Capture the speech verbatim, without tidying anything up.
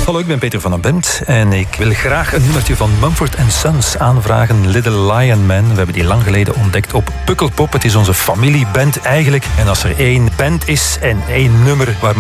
Hallo, ik ben Peter van den Bent en ik wil graag een nummertje van Mumford and Sons aanvragen. Little Lion Man. We hebben die lang geleden ontdekt op Pukkelpop. Het is onze familieband eigenlijk. En als er één band is en één nummer waar